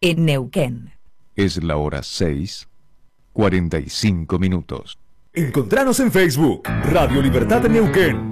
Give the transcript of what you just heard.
en Neuquén. Es la hora 6:45. Encontranos en Facebook, Radio Libertad de Neuquén.